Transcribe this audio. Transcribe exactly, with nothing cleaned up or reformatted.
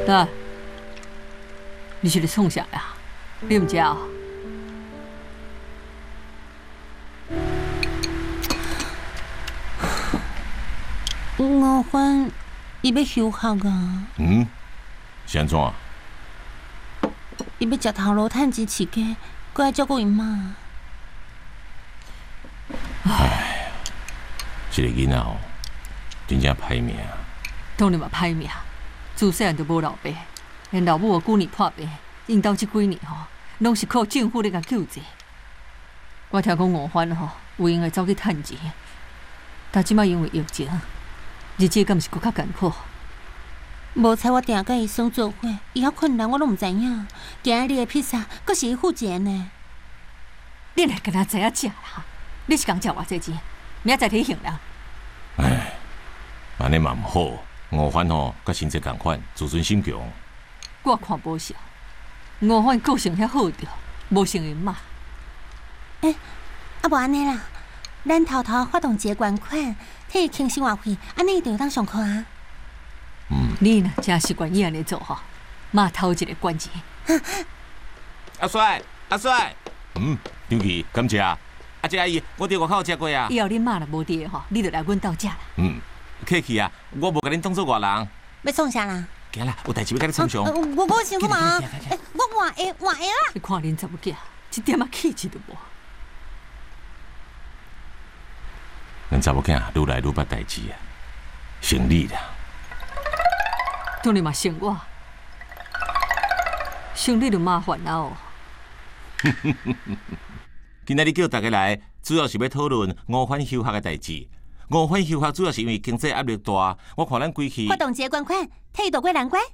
啊，你是咧创啥呀？你唔食啊？ 我欢伊要休学啊。 嗯，是安怎？ 伊要食头路趁钱饲家，搁爱照顾因妈。 唉，这个囡仔哦，真正歹命。 当然嘛歹命，自细汉就无老爸，因老母旧年破病，因兜这几年吼，拢是靠政府咧甲救济。我听讲吴欢吼，有闲会走去趁钱，但即摆因为疫情，日子敢毋是搁较艰苦。 无采我定甲伊算做伙，伊遐困难我拢毋知影。今日的披萨，阁是伊付钱呢。 你来跟他知影食啦？你是讲食偌济钱？明仔载提醒啦。 唉，安尼嘛毋好。吴欢吼，甲新泽共款，自尊心强。 我看无像，吴欢个性遐好着，无像因妈。 诶、欸，啊无安尼啦，咱偷偷发动一个捐款，替伊轻生活费，安尼伊就当上课啊。 嗯，你若真习惯伊安尼做吼，妈偷一个捐钱。 阿帅，阿帅，嗯，张琪，感谢啊。阿姐阿姨，我伫外口食过啊。 以后恁妈若无伫吼，你就来阮兜食啦。 嗯。客气啊，我无甲恁当做外人。 要创啥啦？ 行啦，有代志要甲你创上。 我我想看嘛，诶，我换下换下啦。 你看恁查某囝，一点仔气质都无。 恁查某囝愈来愈捌代志啊，成你啦。 当然嘛，成我，成你就麻烦啦哦。 今仔日叫大家来，主要是要讨论吴欢休学的代志。吴欢休学主要是因为经济压力大，我看咱规气发动一个捐款，替伊渡过难关。